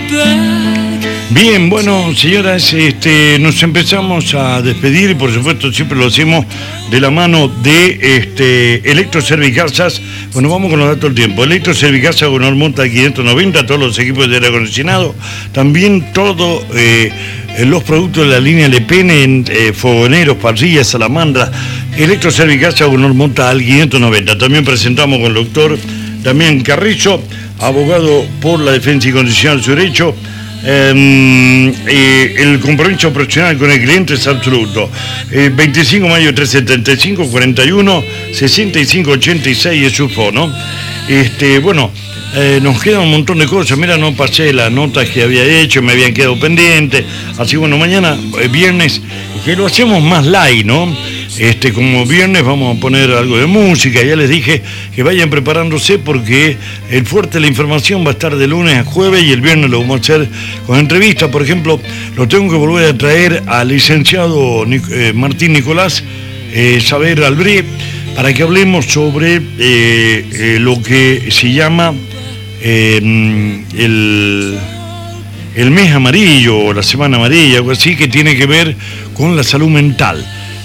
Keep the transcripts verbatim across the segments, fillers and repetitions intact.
Bien, bueno, señoras, este, nos empezamos a despedir, por supuesto siempre lo hacemos de la mano de este, Electroservicasas. Bueno, vamos con los datos del tiempo. Electroservicasas con Hormonta quinientos noventa, todos los equipos de aire acondicionado, también todos eh, los productos de la línea Le Pen, eh, fogoneros, parrillas, salamandras. Electroservicasas con Hormonta al quinientos noventa. También presentamos con el doctor Damián Carrizo, abogado por la defensa y condición de su derecho. Eh, eh, el compromiso profesional con el cliente es absoluto. eh, veinticinco de mayo trescientos setenta y cinco cuarenta y uno sesenta y cinco ochenta y seis es su fono. Este, bueno, eh, nos queda un montón de cosas. Mira, no pasé las notas que había hecho, me habían quedado pendientes. Así bueno, mañana, eh, viernes, que lo hacemos más light, ¿no? Este, como viernes vamos a poner algo de música. Ya les dije que vayan preparándose porque el fuerte de la información va a estar de lunes a jueves y el viernes lo vamos a hacer con entrevistas. Por ejemplo, lo tengo que volver a traer al licenciado eh, Martín Nicolás eh, Saber Albré para que hablemos sobre eh, eh, lo que se llama eh, el, el mes amarillo o la semana amarilla, algo así, que tiene que ver con la salud mental.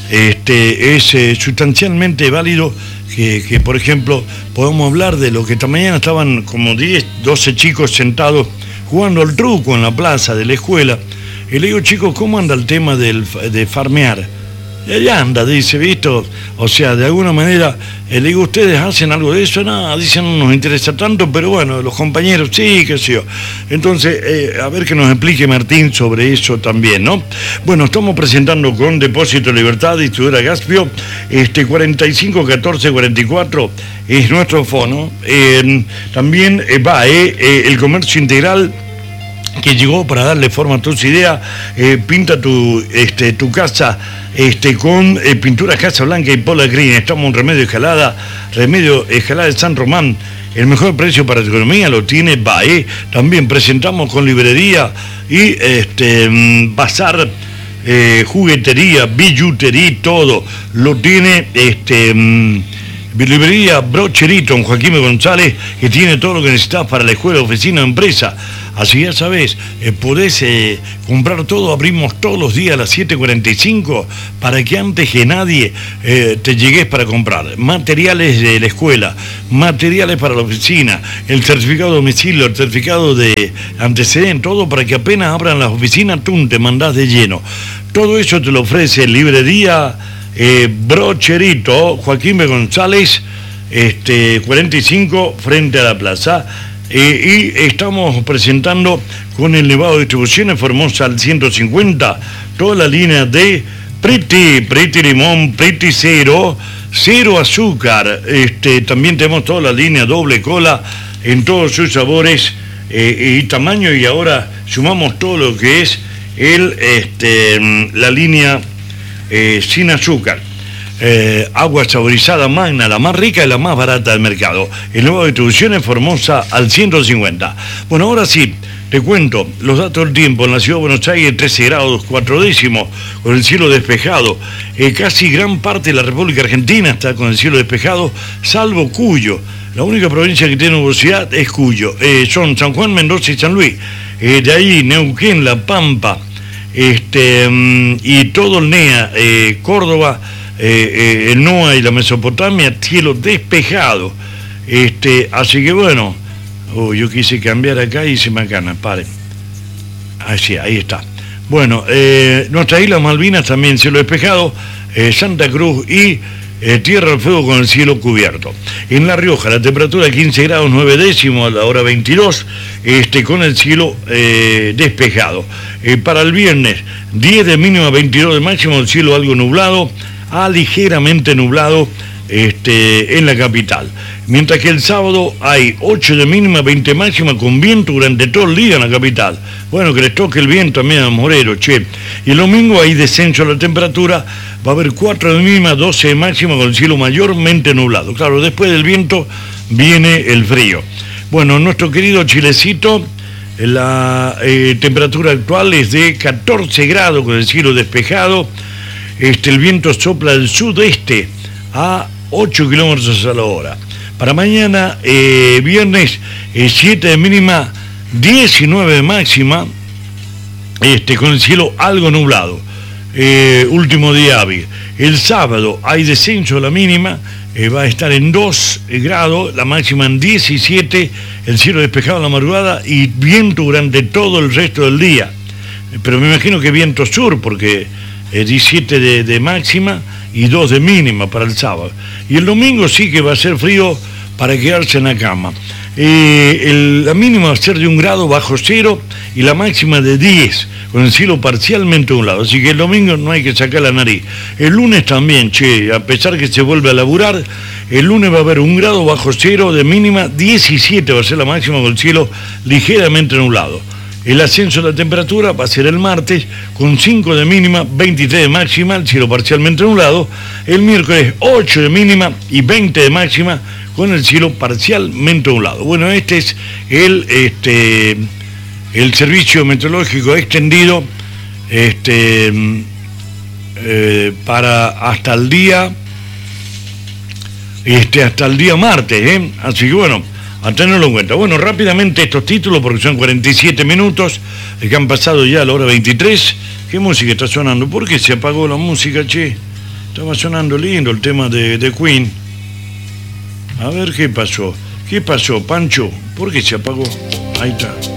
Este, es eh, sustancialmente válido que, que, por ejemplo, podamos hablar de lo que esta mañana estaban como diez, doce chicos sentados jugando al truco en la plaza de la escuela. Y le digo, chicos, ¿cómo anda el tema del, de farmear? Y allá anda, dice, ¿visto? O sea, de alguna manera, eh, le digo, ¿ustedes hacen algo de eso? No, dicen, no nos interesa tanto, pero bueno, los compañeros sí, qué sé yo. Entonces, eh, a ver que nos explique Martín sobre eso también, ¿no? Bueno, estamos presentando con Depósito Libertad, distribuidora Gaspio, este cuarenta y cinco catorce cuarenta y cuatro es nuestro fono. Eh, también eh, va, eh, eh, el comercio integral, que llegó para darle forma a tus ideas. eh, pinta tu, este, tu casa este, con eh, pinturas Casa Blanca y Pola Green. Estamos en Remedio Escalada, Remedio Escalada de San Román. El mejor precio para tu economía lo tiene B A E. También presentamos con librería y este, bazar, eh, juguetería, billutería, todo lo tiene este, librería Brocherito en Joaquín González, que tiene todo lo que necesitas para la escuela, oficina, empresa. Así ya sabés, eh, podés eh, comprar todo. Abrimos todos los días a las siete cuarenta y cinco para que antes que nadie eh, te llegues para comprar. Materiales de la escuela, materiales para la oficina, el certificado de domicilio, el certificado de antecedente, todo para que apenas abran las oficinas, tú te mandás de lleno. Todo eso te lo ofrece librería eh, Brocherito, Joaquín B. González, este, cuarenta y cinco, frente a la plaza. Eh, y estamos presentando con el Nevado Distribuciones Formosa al ciento cincuenta toda la línea de Pretty, Pretty Limón, Pretty Cero, Cero Azúcar. Este, también tenemos toda la línea Doble Cola en todos sus sabores eh, y tamaño, y ahora sumamos todo lo que es el, este, la línea eh, sin azúcar. Eh, agua saborizada Magna, la más rica y la más barata del mercado. El nuevo distribución es Formosa al ciento cincuenta. Bueno, ahora sí, te cuento los datos del tiempo. En la ciudad de Buenos Aires, trece grados, cuatro décimos, con el cielo despejado. Eh, casi gran parte de la República Argentina está con el cielo despejado, salvo Cuyo. La única provincia que tiene nubosidad es Cuyo. Eh, son San Juan, Mendoza y San Luis. Eh, de ahí Neuquén, La Pampa, este, um, y todo el N E A, eh, Córdoba, Eh, eh, el N O A y la Mesopotamia, cielo despejado. Este, así que bueno, oh, yo quise cambiar acá y se me acana, pare. Así, ahí está. Bueno, eh, nuestras Islas Malvinas también cielo despejado, eh, Santa Cruz y eh, Tierra del Fuego con el cielo cubierto. En La Rioja la temperatura quince grados nueve décimos a la hora veintidós, este, con el cielo eh, despejado. Eh, para el viernes, diez de mínima, veintidós de máximo, el cielo algo nublado a ligeramente nublado este, en la capital. Mientras que el sábado hay ocho de mínima, veinte de máxima, con viento durante todo el día en la capital. Bueno, que les toque el viento también a Morero, che. Y el domingo hay descenso de la temperatura, va a haber cuatro de mínima, doce de máxima, con el cielo mayormente nublado. Claro, después del viento viene el frío. Bueno, nuestro querido Chilecito, la eh, temperatura actual es de catorce grados con el cielo despejado. Este, el viento sopla del sudeste a ocho kilómetros a la hora. Para mañana, eh, viernes, eh, siete de mínima, diecinueve de máxima, este, con el cielo algo nublado. Eh, último día hábil. El sábado hay descenso a la mínima, eh, va a estar en dos grados, la máxima en diecisiete, el cielo despejado en la madrugada y viento durante todo el resto del día. Pero me imagino que viento sur, porque es diecisiete de, de máxima y dos de mínima para el sábado. Y el domingo sí que va a ser frío para quedarse en la cama. Eh, el, la mínima va a ser de un grado bajo cero y la máxima de diez, con el cielo parcialmente nublado. Así que el domingo no hay que sacar la nariz. El lunes también, che, a pesar que se vuelve a laburar, el lunes va a haber un grado bajo cero de mínima, diecisiete va a ser la máxima con el cielo ligeramente nublado. El ascenso de la temperatura va a ser el martes con cinco de mínima, veintitrés de máxima, el cielo parcialmente nublado. El miércoles ocho de mínima y veinte de máxima con el cielo parcialmente nublado. Bueno, este es el, este, el servicio meteorológico extendido este, eh, para hasta el día este, hasta el día martes, ¿eh? Así que bueno, a tenerlo en cuenta. Bueno, rápidamente estos títulos, porque son cuarenta y siete minutos, que han pasado ya a la hora veintitrés. ¿Qué música está sonando? ¿Por qué se apagó la música, che? Estaba sonando lindo el tema de, de Queen. A ver qué pasó. ¿Qué pasó, Pancho? ¿Por qué se apagó? Ahí está.